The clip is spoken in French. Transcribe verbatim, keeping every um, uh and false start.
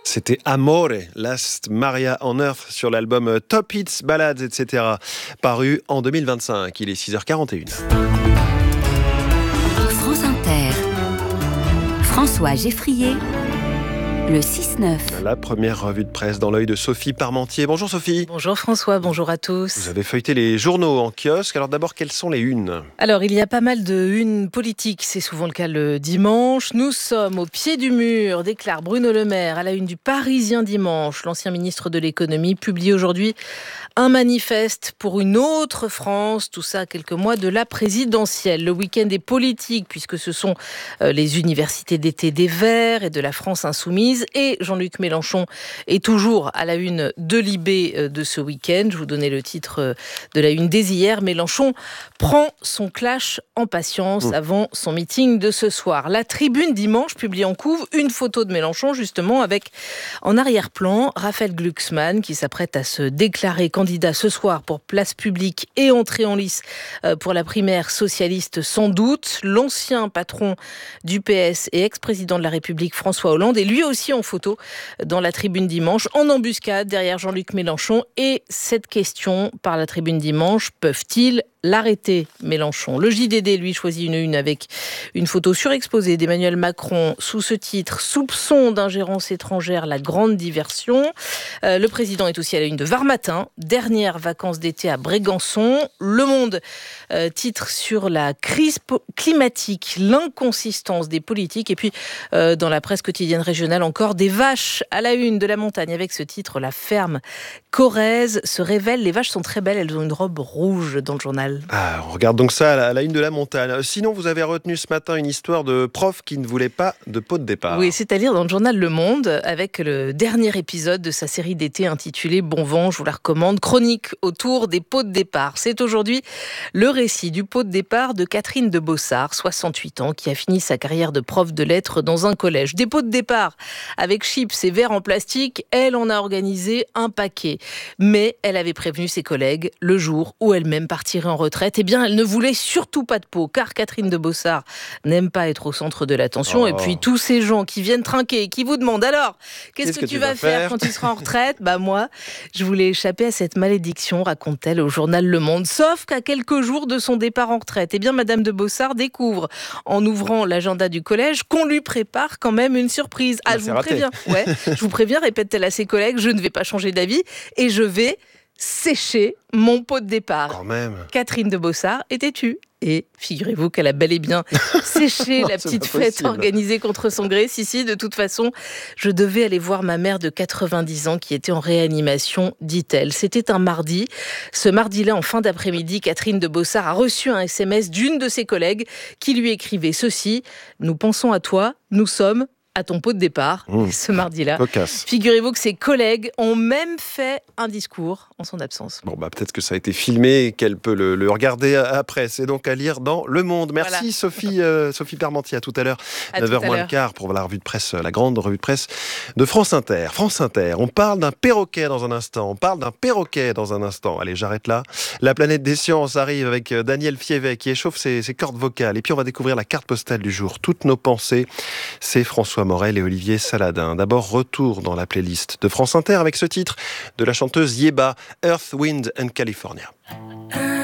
C'était Amore, Last Maria on Earth sur l'album Top Hits, Ballades, et cetera, paru en deux mille vingt-cinq. Il est six heures quarante et une. France Inter, François Geffrier, le six neuf. La première revue de presse dans l'œil de Sophie Parmentier. Bonjour Sophie. Bonjour François, bonjour à tous. Vous avez feuilleté les journaux en kiosque. Alors d'abord, quelles sont les unes ? Alors, il y a pas mal de unes politiques. C'est souvent le cas le dimanche. Nous sommes au pied du mur, déclare Bruno Le Maire à la une du Parisien dimanche. L'ancien ministre de l'économie publie aujourd'hui un manifeste pour une autre France. Tout ça à quelques mois de la présidentielle. Le week-end est politique puisque ce sont les universités d'été des Verts et de la France insoumise. Et Jean-Luc Mélenchon est toujours à la une de Libé de ce week-end. Je vous donnais le titre de la une dès hier. Mélenchon prend son clash en patience mmh. avant son meeting de ce soir. La Tribune dimanche publie en couve une photo de Mélenchon justement avec en arrière-plan Raphaël Glucksmann qui s'apprête à se déclarer candidat ce soir pour place publique et entrer en lice pour la primaire socialiste sans doute. L'ancien patron du P S et ex-président de la République François Hollande est lui aussi en photo dans la Tribune dimanche, en embuscade derrière Jean-Luc Mélenchon. Et cette question par la Tribune dimanche, peuvent-ils l'arrêter, Mélenchon ? Le J D D, lui, choisit une une avec une photo surexposée d'Emmanuel Macron sous ce titre « Soupçon d'ingérence étrangère, la grande diversion ». Euh, le président est aussi à la une de Var Matin, dernière vacances d'été à Brégançon. Le Monde euh, titre sur la crise po- climatique, l'inconsistance des politiques. Et puis, euh, dans la presse quotidienne régionale, encore des vaches à la une de la montagne avec ce titre « La ferme Corrèze se révèle ». Les vaches sont très belles, elles ont une robe rouge dans le journal. Ah, on regarde donc ça à la, à la une de la montagne. Sinon, vous avez retenu ce matin une histoire de prof qui ne voulait pas de pot de départ. Oui, c'est-à-dire dans le journal Le Monde, avec le dernier épisode de sa série d'été intitulée Bon vent, je vous la recommande, chronique autour des pots de départ. C'est aujourd'hui le récit du pot de départ de Catherine de Bossard, soixante-huit ans, qui a fini sa carrière de prof de lettres dans un collège. Des pots de départ avec chips et verres en plastique, elle en a organisé un paquet. Mais elle avait prévenu ses collègues le jour où elle-même partirait en retraite, eh bien, elle ne voulait surtout pas de pot, car Catherine de Bossard n'aime pas être au centre de l'attention. Oh. Et puis, tous ces gens qui viennent trinquer et qui vous demandent alors, qu'est-ce, qu'est-ce que, que tu, tu vas faire, faire quand tu seras en retraite ? Bah, moi, je voulais échapper à cette malédiction, raconte-t-elle au journal Le Monde. Sauf qu'à quelques jours de son départ en retraite, eh bien, Madame de Bossard découvre, en ouvrant l'agenda du collège, qu'on lui prépare quand même une surprise. Ah, je vous raté. préviens, ouais, je vous préviens, répète-t-elle à ses collègues, je ne vais pas changer d'avis et je vais sécher mon pot de départ. Quand même. Catherine de Bossard est têtue. Et figurez-vous qu'elle a bel et bien séché la petite fête organisée contre son gré. Si, si, de toute façon, je devais aller voir ma mère de quatre-vingt-dix ans qui était en réanimation, dit-elle. C'était un mardi. Ce mardi-là, en fin d'après-midi, Catherine de Bossard a reçu un S M S d'une de ses collègues qui lui écrivait ceci. « Nous pensons à toi, nous sommes à ton pot de départ, mmh. ce mardi-là. » Cocasse. Figurez-vous que ses collègues ont même fait un discours en son absence. Bon, bah, peut-être que ça a été filmé et qu'elle peut le, le regarder après. C'est donc à lire dans Le Monde. Merci voilà. Sophie, euh, Sophie Parmentier. À tout à l'heure, à neuf heures moins le quart, pour la revue de presse, la grande revue de presse de France Inter. France Inter, on parle d'un perroquet dans un instant. On parle d'un perroquet dans un instant. Allez, j'arrête là. La planète des sciences arrive avec Daniel Fievet qui échauffe ses, ses cordes vocales. Et puis, on va découvrir la carte postale du jour. Toutes nos pensées, c'est François Morel et Olivier Saladin. D'abord, retour dans la playlist de France Inter avec ce titre de la chanteuse Yeba, Earth, Wind and California.